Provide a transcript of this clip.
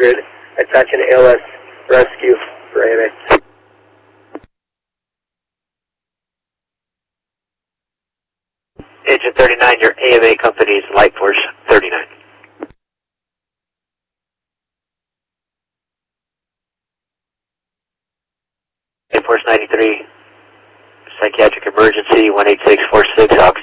100, attention ALS rescue for AMA. Engine 39, your AMA company's Light Force 39. Light Force 93, psychiatric emergency 18646 out.